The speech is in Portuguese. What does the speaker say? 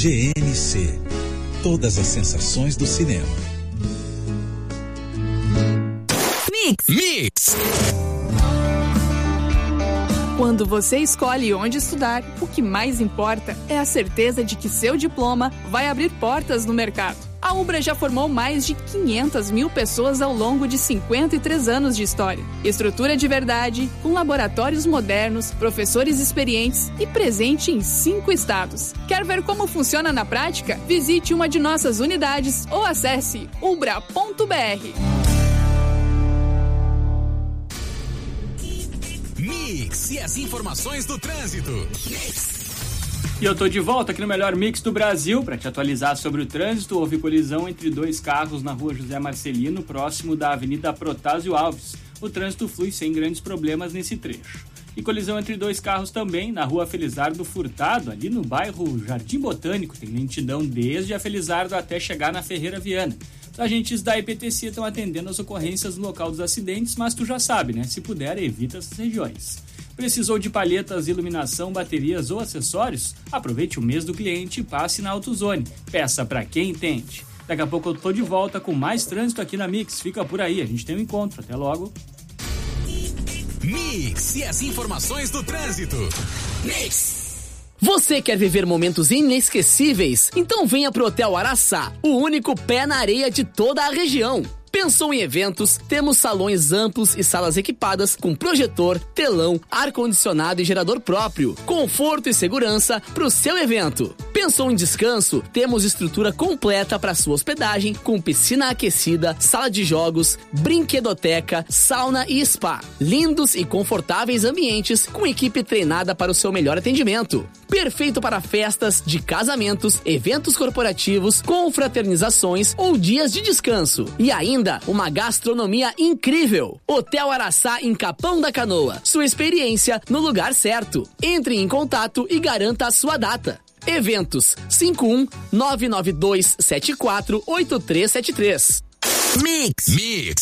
GNC. Todas as sensações do cinema. Mix. Quando você escolhe onde estudar, o que mais importa é a certeza de que seu diploma vai abrir portas no mercado. A Ubra já formou mais de 500 mil pessoas ao longo de 53 anos de história. Estrutura de verdade, com laboratórios modernos, professores experientes e presente em 5 estados. Quer ver como funciona na prática? Visite uma de nossas unidades ou acesse ubra.br. Mix e as informações do trânsito. E eu tô de volta aqui no melhor mix do Brasil para te atualizar sobre o trânsito. Houve colisão entre 2 carros na rua José Marcelino, próximo da Avenida Protásio Alves. O trânsito flui sem grandes problemas nesse trecho. E colisão entre 2 carros também na rua Felizardo Furtado, ali no bairro Jardim Botânico. Tem lentidão desde a Felizardo até chegar na Ferreira Viana. Os agentes da IPTC estão atendendo as ocorrências no local dos acidentes, mas tu já sabe, né? Se puder, evita essas regiões. Precisou de palhetas, iluminação, baterias ou acessórios? Aproveite o mês do cliente e passe na AutoZone. Peça para quem entende. Daqui a pouco eu tô de volta com mais trânsito aqui na Mix. Fica por aí, a gente tem um encontro. Até logo. Mix e as informações do trânsito. Mix. Você quer viver momentos inesquecíveis? Então venha pro Hotel Araçá, o único pé na areia de toda a região. Pensou em eventos? Temos salões amplos e salas equipadas com projetor, telão, ar-condicionado e gerador próprio. Conforto e segurança para o seu evento. Pensou em descanso? Temos estrutura completa para sua hospedagem com piscina aquecida, sala de jogos, brinquedoteca, sauna e spa. Lindos e confortáveis ambientes com equipe treinada para o seu melhor atendimento. Perfeito para festas de casamentos, eventos corporativos, confraternizações ou dias de descanso. E ainda uma gastronomia incrível. Hotel Araçá em Capão da Canoa. Sua experiência no lugar certo. Entre em contato e garanta a sua data. Eventos 51 992 74 8373. Mix.